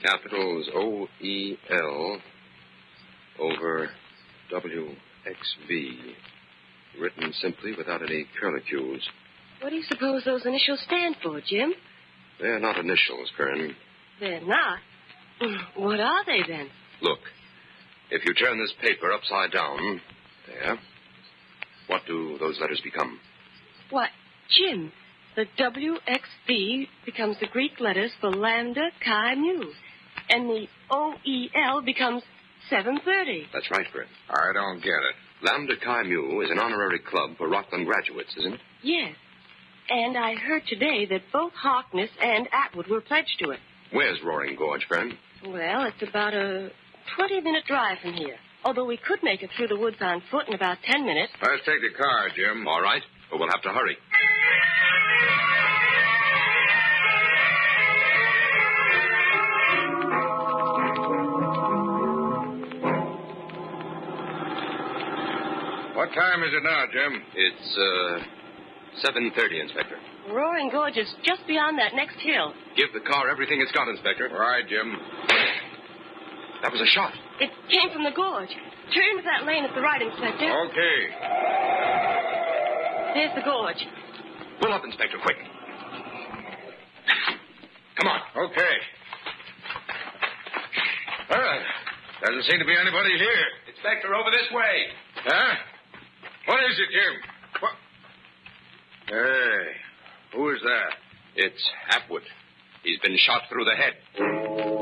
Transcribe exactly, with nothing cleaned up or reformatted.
Capitals O E L over W X V. Written simply without any curlicues. What do you suppose those initials stand for, Jim? They're not initials, Kern. They're not? What are they, then? Look, if you turn this paper upside down, there, what do those letters become? What, Jim, the W X V becomes the Greek letters for Lambda Chi Mu, and the O E L becomes seven thirty. That's right, Kern. I don't get it. Lambda Chi Mu is an honorary club for Rockland graduates, isn't it? Yes. And I heard today that both Harkness and Atwood were pledged to it. Where's Roaring Gorge, Kern? Well, it's about a twenty-minute drive from here. Although we could make it through the woods on foot in about ten minutes. Let's take the car, Jim. All right, but we'll have to hurry. What time is it now, Jim? It's, uh, seven thirty, Inspector. Roaring Gorge is just beyond that next hill. Give the car everything it's got, Inspector. All right, Jim. That was a shot. It came from the gorge. Turn to that lane at the right, Inspector. Okay. There's the gorge. Pull up, Inspector, quick. Come on. Okay. Well, doesn't seem to be anybody here. Inspector, over this way. Huh? What is it, Jim? What? Hey, who is that? It's Atwood. He's been shot through the head.